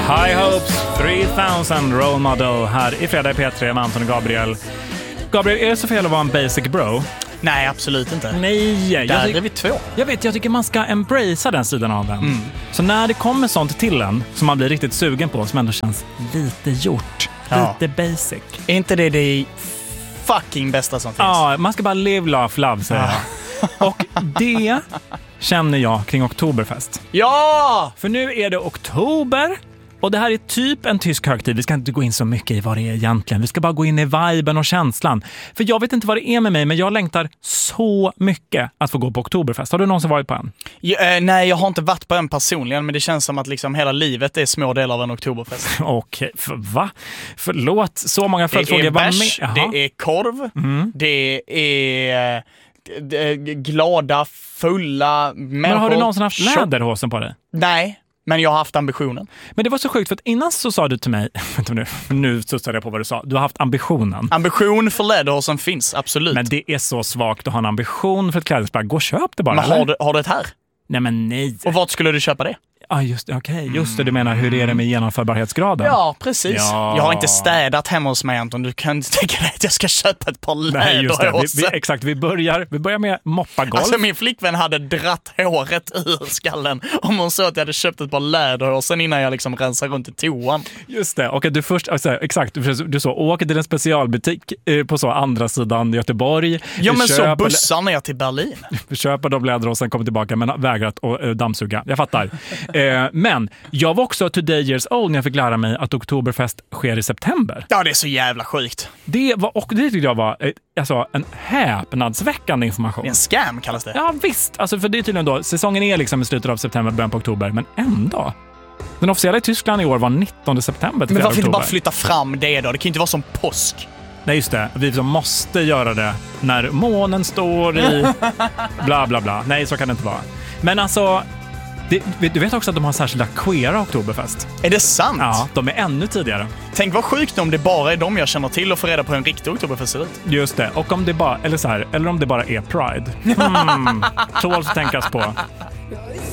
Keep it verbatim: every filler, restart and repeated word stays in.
High Hopes three thousand Role Model här i Fredag i P tre med Anton och Gabriel. Gabriel, är det så fel att vara en basic bro? Nej, absolut inte. Nej, jag Där ty- är vi två. Jag vet, jag tycker man ska embracea den sidan av en. Mm. Så när det kommer sånt till en som man blir riktigt sugen på, som ändå känns lite gjort, Ja. lite basic. Är inte det det fucking bästa som finns? Ja, man ska bara live, laugh, love, säger Ja. jag. Och det känner jag kring Oktoberfest. Ja! För nu är det oktober och det här är typ en tysk högtid. Vi ska inte gå in så mycket i vad det är egentligen. Vi ska bara gå in i viben och känslan. För jag vet inte vad det är med mig, men jag längtar så mycket att få gå på Oktoberfest. Har du någonsin varit på en? Ja, eh, nej, jag har inte varit på en personligen, men det känns som att liksom hela livet är små delar av en Oktoberfest. Okej, för, va? Förlåt, så många Det följdfrågor. är Vad bärs, med- Jaha. det är korv, Mm. det är det är glada, fulla människor. Men har du någonsin haft Tjock- läderhosen på dig? Nej, men jag har haft ambitionen. Men det var så sjukt, för att innan så sa du till mig, vänta nu, nu studsade jag på vad du sa, du har haft ambitionen. Ambition för läderhosen finns, absolut. Men Men, det är så svagt att ha en ambition för ett klädesplagg. Gå och köp det bara, eller? har, du, har du ett här? Nej men nej. Och vart skulle du köpa det? Ja, just det, okej. Just det, du menar hur är det med genomförbarhetsgraden? Ja, precis. Ja. Jag har inte städat hemma hos mig, Anton. Du kan inte tänka dig att jag ska köpa ett par Nej, just det. Vi, vi, läderhosen. exakt, vi börjar, vi börjar med moppa golf. Alltså min flickvän hade dratt håret ur skallen om hon såg att jag hade köpt ett par läderhosen innan jag liksom rensade runt i toan. Just det, och att du först, alltså, exakt, du, du så, åker till en specialbutik eh, på så andra sidan Göteborg. Ja, Du men så köper- bussar ner till Berlin. Vi köper de läder och sen kommer tillbaka men vägrat att uh, dammsuga. Jag fattar. eh, men jag var också today years old när jag fick lära mig att Oktoberfest sker i september. Ja, det är så jävla sjukt. Det var, och det tyckte jag var eh, alltså, en häpnadsväckande information. Det är en scam kallas det. Ja visst, alltså, för det är tydligen då, säsongen är liksom i slutet av september, början på oktober, men ändå. Den officiella i Tyskland i år var nittonde september till Men fjärde varför inte oktober. bara flytta fram det då? Det kan ju inte vara som påsk. Nej just det, vi som måste göra det när månen står i bla bla bla. Nej, så kan det inte vara. Men alltså, det, du vet också att de har särskilda queera Oktoberfest. Är det sant? Ja, de är ännu tidigare. Tänk vad sjukt om det bara är de jag känner till och får reda på hur en riktig Oktoberfest ser ut. Just det, och om det bara, eller så här, eller om det bara är Pride. Hmm, tåls att tänkas på.